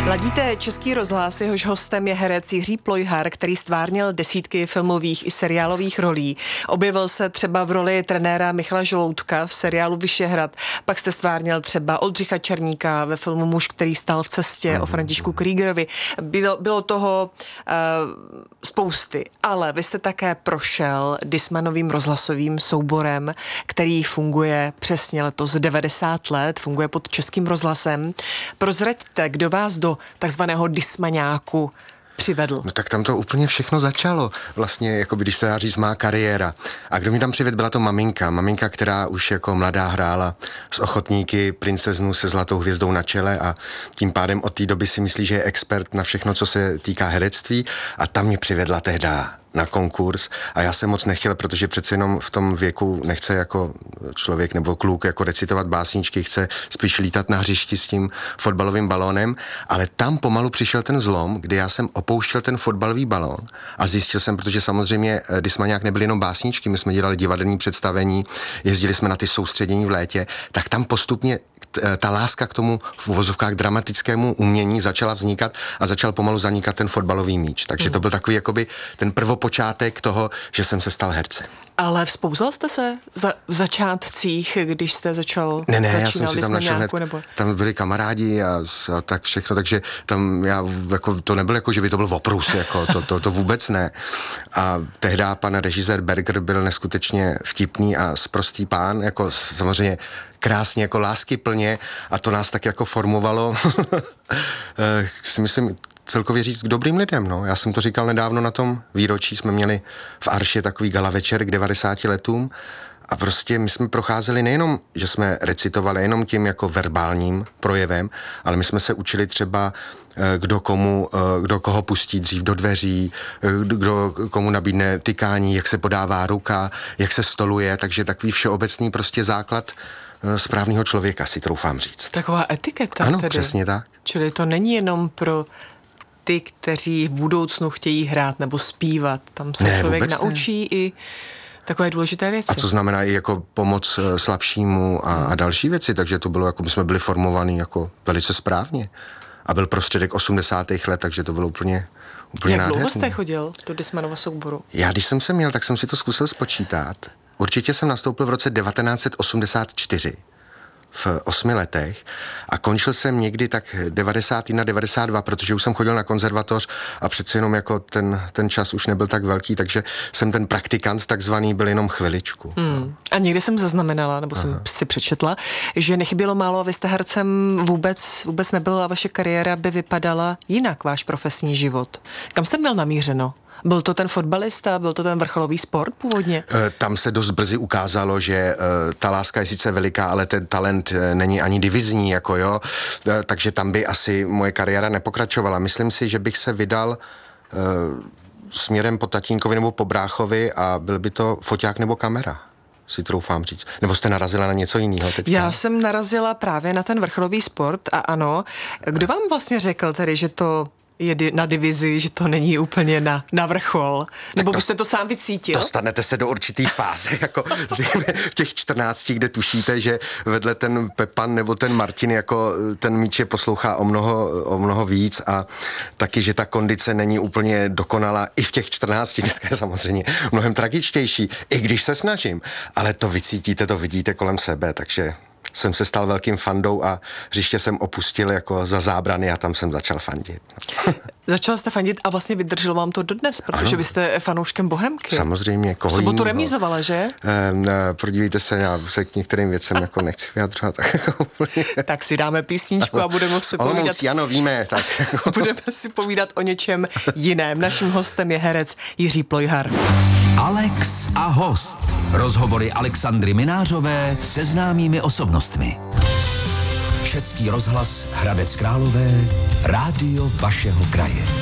Ladíte Český rozhlas, jehož hostem je herec Jiří Plojhar, který stvárnil desítky filmových i seriálových rolí. Objevil se třeba v roli trenéra Michala Žaloutka v seriálu Vyšehrad, pak jste stvárnil třeba Oldřicha Černíka ve filmu Muž, který stál v cestě o Františku Kriegerovi. Bylo toho spousty, ale vy jste také prošel Dismanovým rozhlasovým souborem, který funguje přesně letos 90 let, funguje pod Českým rozhlasem. Prozraďte, kdo vás do takzvaného dismaňáku přivedl. No tak tam to úplně všechno začalo. Vlastně, jako když se dá říct, má kariéra. A kdo mi tam přivedl, byla to maminka. Maminka, která už jako mladá hrála s Ochotníky princeznu se zlatou hvězdou na čele a tím pádem od té doby si myslí, že je expert na všechno, co se týká herectví, a tam mě přivedla tehda na konkurs a já jsem moc nechtěl, protože přece jenom v tom věku nechce jako člověk nebo kluk jako recitovat básničky, chce spíš lítat na hřišti s tím fotbalovým balónem, ale tam pomalu přišel ten zlom, kdy já jsem opouštěl ten fotbalový balón a zjistil jsem, protože samozřejmě Dismaňák nebyly jenom básničky, my jsme dělali divadelní představení, jezdili jsme na ty soustředění v létě, tak tam postupně ta láska k tomu v uvozovkách dramatickému umění začala vznikat a začal pomalu zanikat ten fotbalový míč. Takže to byl takový jakoby ten prvopočátek toho, že jsem se stal hercem. Ale vzpouzal jste se v začátcích, když jste začal Ne, já jsem si tam našel hned, nebo... tam byli kamarádi a tak všechno, takže tam já, jako, to nebylo jako, že by to byl oprus, jako, to vůbec ne. A tehdy pan režisér Berger byl neskutečně vtipný a sprostý pán, jako samozřejmě krásně, jako láskyplně, a to nás tak jako formovalo, si myslím, celkově říct k dobrým lidem, no. Já jsem to říkal nedávno na tom výročí, jsme měli v Arše takový gala večer k 90 letům a prostě my jsme procházeli nejenom, že jsme recitovali jenom tím jako verbálním projevem, ale my jsme se učili třeba kdo koho pustí dřív do dveří, kdo komu nabídne tykání, jak se podává ruka, jak se stoluje, takže takový všeobecný prostě základ správného člověka, si troufám říct. Taková etiketa. Ano, tedy. přesně tak. Čili to není jenom pro ty, kteří v budoucnu chtějí hrát nebo zpívat. Tam se člověk naučí i takové důležité věci. A co znamená i jako pomoc slabšímu a další věci, takže to bylo jako, my jsme byli formovaní jako velice správně. A byl prostředek 80. let, takže to bylo úplně Jak nádherný. dlouho jste chodil do Dismanova souboru? Já, když jsem se měl, tak jsem si to zkusil spočítat. Určitě jsem nastoupil v roce 1984. V 8 letech a končil jsem někdy tak 91, 92, protože už jsem chodil na konzervatoř a přece jenom jako ten čas už nebyl tak velký, takže jsem ten praktikant takzvaný byl jenom chviličku. A někdy jsem zaznamenala, nebo jsem si přečetla, že nechybělo málo a vy jste hercem vůbec nebyl a vaše kariéra by vypadala jinak, váš profesní život. Kam jste měl namířeno? Byl to ten fotbalista, byl to ten vrcholový sport původně? Tam se dost brzy ukázalo, že ta láska je sice veliká, ale ten talent není ani divizní, jako jo, takže tam by asi moje kariéra nepokračovala. Myslím si, že bych se vydal směrem po tatínkovi nebo po bráchovi a byl by to foťák nebo kamera, si troufám říct. Nebo jste narazila na něco jiného teďka? Já jsem narazila právě na ten vrcholový sport a ano. Kdo vám vlastně řekl tedy, že to je na divizi, že to není úplně na vrchol? Nebo byste to sám vycítil? Dostanete se do určitý fáze, jako v těch 14, kde tušíte, že vedle ten Pepan nebo ten Martin, jako ten míč je poslouchá o mnoho víc a taky, že ta kondice není úplně dokonalá i v těch 14, dneska je samozřejmě mnohem tragičtější, i když se snažím, ale to vycítíte, to vidíte kolem sebe, takže jsem se stal velkým fandou a hřiště jsem opustil jako za zábrany a tam jsem začal fandit. Začal jste fandit a vlastně vydrželo vám to dodnes, protože ano. Vy jste fanouškem Bohemky. Samozřejmě, koho v sobotu jinýho. Remízovala, že? Podívejte se, já se k některým věcem jako nechci vyjadřovat. Tak si dáme písničku a budeme si povídat. Ano, víme, tak. Budeme si povídat o něčem jiném. Naším hostem je herec Jiří Plojhar. Alex a host. Rozhovory Alexandry Minářové se známými osobnostmi. Český rozhlas Hradec Králové, rádio vašeho kraje.